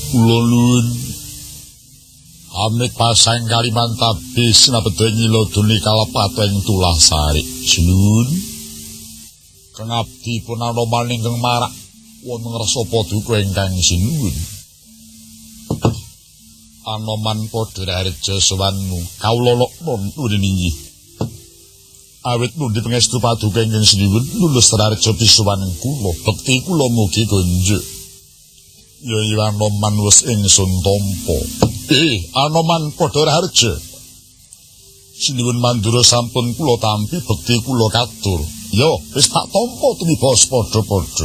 Kula nuwun. Amit pasang Kalimantabi sinabeda nyilodoni kalepatan tulah sari. Sinuwun. Kang abdi pun anoman ingkang marak wonten rasa paduka ingkang sinuwun. Anoman padha rareja sowanmu kawula nuwun inggih. Awit nundi pangestu paduka ingkang sinuwun lulus rareja pisuwan kula bekti kula mugi gonjuk. Ya Anoman wis ingsun tampa. Anoman padha rareja. Sinuwun mandura sampun kula tampi bekti kula katur. Ya wis tak tampa tumibos padha-padha.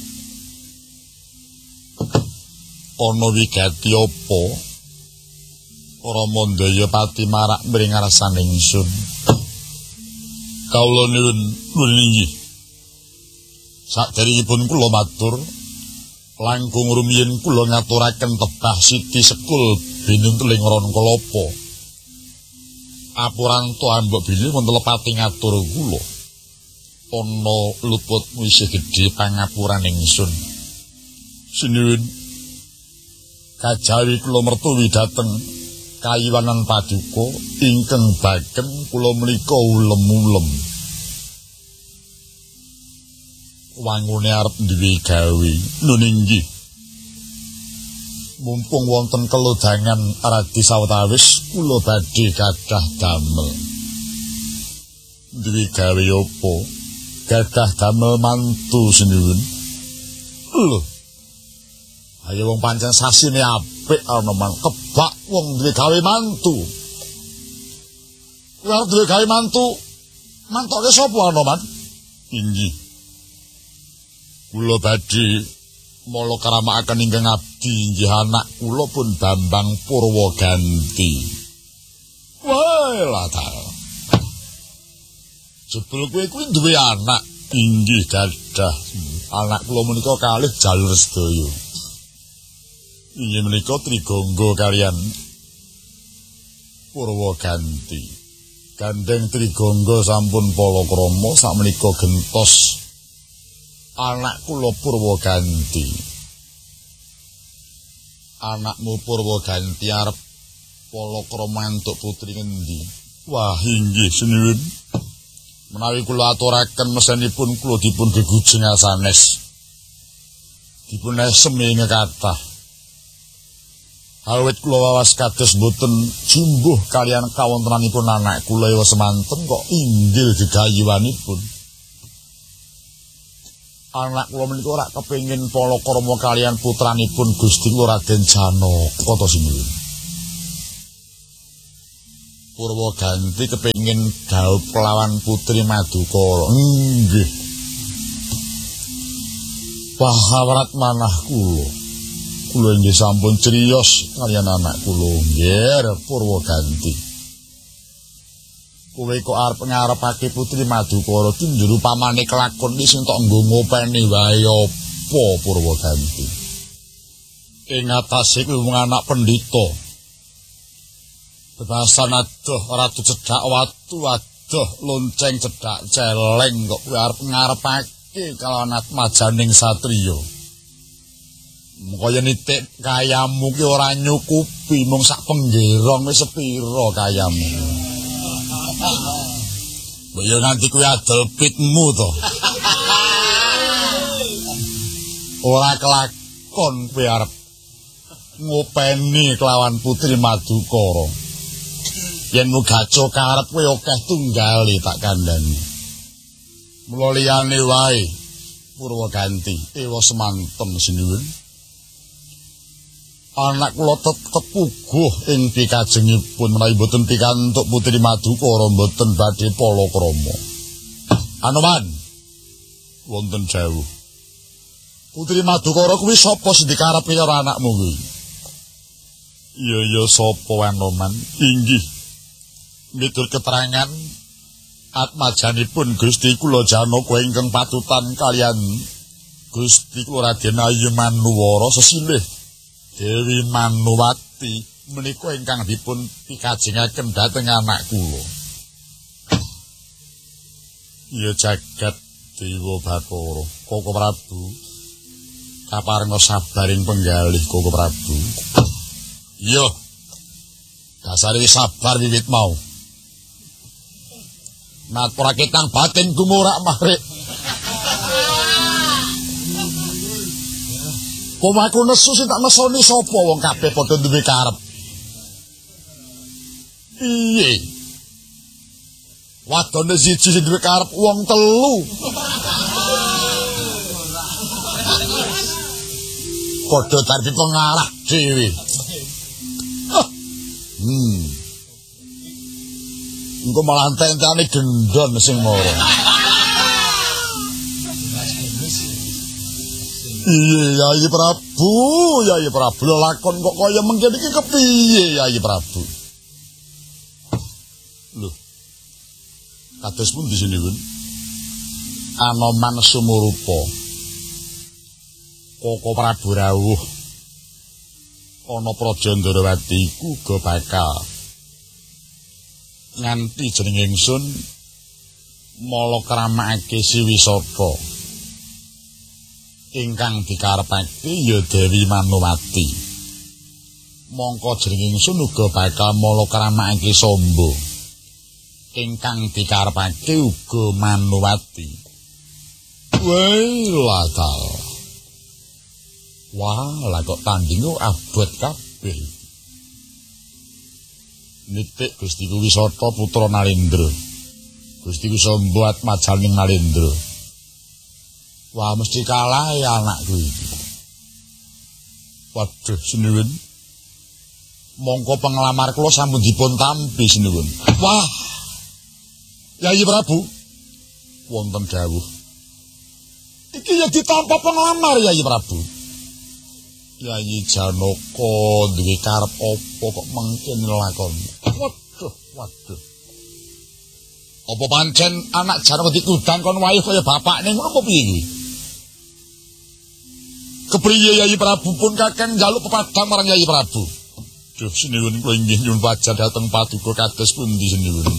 Ana wigati apa? Rama Ndaya pati marak mring ngarsaning ingsun. Kawula nuwun inggih. Saderengipun kula matur langkung rumiyin kula ngaturaken tebah Siti Sekul binung teling ron kalapa. Apuranto ambek bilih wonten lepati ngatur kula. Ana luput isih gedhe pangapuran ingsun. Sinuwun kajawi kula mertuwi dhateng kayiwanan paduka ingkang baken kula menika ulem-ulem. Wangune arep duwe gawe nun inggih. Mumpung wonten kelodangan radi sawetawis kula badhe gadah damel. Duwe gawe apa? Gadah damel mantu sinuwun. Lho. Ayo wong pancen sasine apik Anoman kebak wong duwe gawe mantu. Wong duwe gawe mantu. Mantoke sapa Anoman? Inggih. Kula badhe mala karamakaken ingkang abdi inggih anak kula pun Bambang Purwoganti. Wah, ta. Jebul kowe kuwi duwe anak inggih gadah. Anak kula menika kalih jalur sedaya. Inggih menika Trigonggo kaliyan Purwoganti. Gandeng Trigonggo sampun palakrama sakmenika gentos anak kula Purwoganti. Anakmu Purwoganti arep palakrama entuk putri ngendi? Wah, inggih sinuwun. Menawi kula aturaken mesenipun kula dipun gegujeng sanes. Dipun esemi ngekathah. Awit kula wawas kados boten jumbuh kalian kawontenanipun anak kula ewa semanten kok inggil gegayiwanipun. Anak kula menika ora kepengin palakrama kalian putranipun Gusti kula Raden Janaka to sinuwun. Purwoganti kepengin gaup kelawan putri Madukara. Nggih. Pahawrat manah kula. Kula inggih sampun criyos kaliyan anak kula nggih Purwoganti. Kowe kok arep ngarepake putri Madukara ki njero pamane kelakon iki sing tok nggo ngopeni wae apa Purwoganti. Ing atase kuwi wong anak pendhita. Bebasan adoh ratu cedhak watu adoh lonceng cedhak celeng kok kowe arep ngarepake kalawan majaning satriya. Kaya nitik kayamu ki ora nyukupi mung sak penggerong wis sepira kayamu. Mbok yo nganti kuwi adol pitmu to. Ora kelakon kowe arep ngopeni kelawan putri Madukara. Yen mugaco karep kowe akeh tunggale tak kandhani. Mula liyane wae Purwoganti ewa semanten sinuwun. Anak kula tetep puguh ing pikajengipun menawi boten pikantuk putri Madukara boten badhe palakrama. Anoman wonten jauh. Putri Madukara kuwi sapa sing dikarepi karo anakmu kuwi? Iya sapa Anoman? Inggih. Miturut keterangan atmajanipun Gusti kula Janaka ingkang patutan kaliyan Gusti kula Raden Ayu Manuwara sesilih Dewi Manuwati menika ingkang dipun pikajengaken dhateng anak kula. Ya jagat Dewa Bathara, Koko Prabu. kaparenga sabaring penggalih Koko Prabu. Iya. Dasare wis sabar wiwit mau. Ora ketang batin gumurak marik. Komaku nesu sing tak nesoni sapa wong kabeh padha duwe karep. Iye. Wadone siji sing duwe karep wong telu. Padha dadi pengarah dhewe. Engko malah entek-entekane gendon sing moro. Iya, Yai Prabu, Yai Prabu lakon kok kaya mengkene iki kepiye, Yai Prabu? Lho. Kados pundi sinipun? Anoman sumurupa. Koko Prabu rawuh. Ana Praja Ndarawati iku uga bakal nganti jeneng ingsun mala kramakake Siwisata ingkang dikarepake ya Dewi Manowati. Mongko jeneng ingsun uga bakal mala kramakake Samba ingkang dikarepake uga Manowati. Wailatal. Wah, lah kok tandingo abot kabeh. Nitik Gustiku Wisata putra Nalendra. Gustiku Samba atmajaning Nalendra. Wah, mesti kalah ya anakku iki. Waduh, sinuwun. Mongko penglamar kula sampun dipun tampi sinuwun. Wah. Yai Prabu. Wonten dawuh. Iki ya ditampa penglamar Yai Prabu. Yai Janaka duwe karep apa kok mengken lakon. Waduh. Apa pancen anak Janaka dikudang kon wayah kaya bapakne ngono apa piye iki? Kepriye Yai Prabu pun kakang njaluk pepadang marang Yai Prabu. Duh sinuwun kula inggih nyuwun pajak dhateng paduka kados pundi sinuwun.